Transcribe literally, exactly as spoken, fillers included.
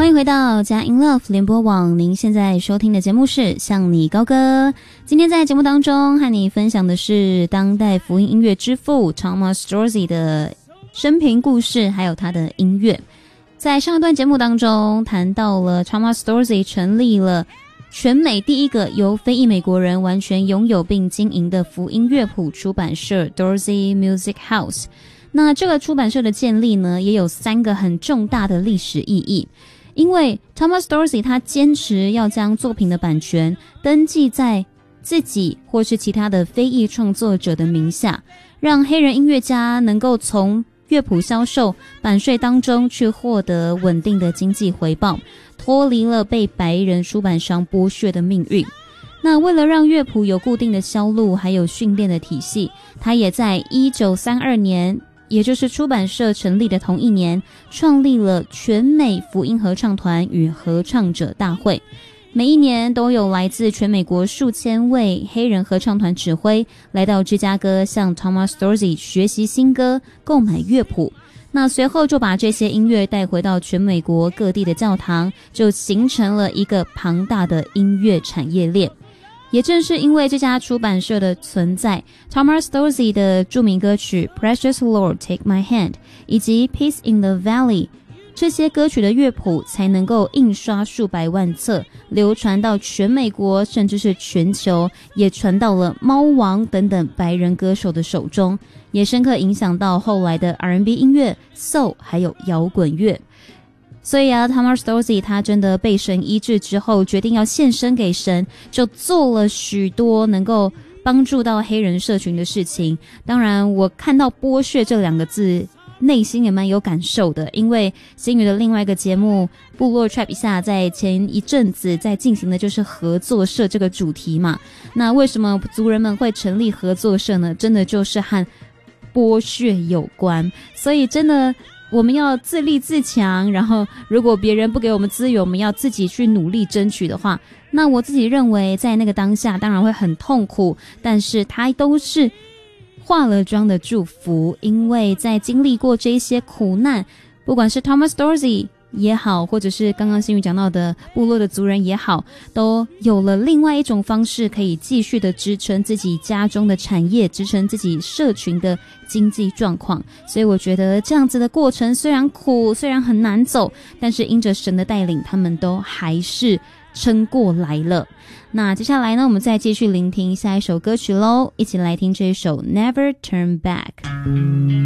欢迎回到佳音 Love 联播网，您现在收听的节目是向你高歌。今天在节目当中和你分享的是当代福音音乐之父 Thomas Dorsey 的生平故事，还有他的音乐。在上一段节目当中谈到了 Thomas Dorsey 成立了全美第一个由非裔美国人完全拥有并经营的福音乐谱出版社 Dorsey Music House。那这个出版社的建立呢，也有三个很重大的历史意义。因为 Thomas Dorsey 他坚持要将作品的版权登记在自己或是其他的非裔创作者的名下，让黑人音乐家能够从乐谱销售版税当中去获得稳定的经济回报，脱离了被白人出版商剥削的命运。那为了让乐谱有固定的销路还有训练的体系，他也在一九三二年，也就是出版社成立的同一年，创立了全美福音合唱团与合唱者大会。每一年都有来自全美国数千位黑人合唱团指挥来到芝加哥向 Thomas Dorsey 学习新歌，购买乐谱。那随后就把这些音乐带回到全美国各地的教堂，就形成了一个庞大的音乐产业链。也正是因为这家出版社的存在， Thomas Dorsey 的著名歌曲 Precious Lord Take My Hand 以及 Peace in the Valley 这些歌曲的乐谱才能够印刷数百万册，流传到全美国甚至是全球，也传到了猫王等等白人歌手的手中，也深刻影响到后来的 R and B 音乐、 Soul 还有摇滚乐。所以啊 Thomas Dorsey 他真的被神医治之后，决定要献身给神，就做了许多能够帮助到黑人社群的事情。当然我看到剥削这两个字内心也蛮有感受的，因为星宇的另外一个节目部落 Trap 一下在前一阵子在进行的就是合作社这个主题嘛。那为什么族人们会成立合作社呢？真的就是和剥削有关。所以真的我们要自立自强，然后如果别人不给我们资源，我们要自己去努力争取的话，那我自己认为在那个当下当然会很痛苦，但是它都是化了妆的祝福。因为在经历过这些苦难，不管是 Thomas Dorsey 也好，或者是刚刚新宇讲到的部落的族人也好，都有了另外一种方式可以继续的支撑自己家中的产业，支撑自己社群的经济状况。所以我觉得这样子的过程虽然苦，虽然很难走，但是因着神的带领，他们都还是撑过来了。那接下来呢，我们再继续聆听下一首歌曲咯，一起来听这一首 Never Turn Back。